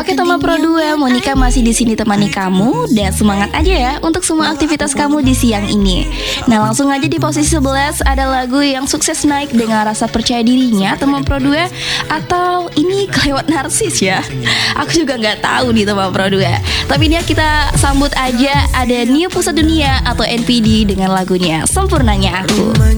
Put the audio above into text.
Oke teman Pro 2, Monica masih di sini temani kamu dan semangat aja ya untuk semua aktivitas kamu di siang ini. Nah langsung aja di posisi 11 ada lagu yang sukses naik dengan rasa percaya dirinya teman Pro 2, atau ini kelewat narsis ya. Aku juga nggak tahu nih teman Pro 2. Tapi ini kita sambut aja ada New Pusat Dunia atau NPD dengan lagunya Sempurnanya Aku.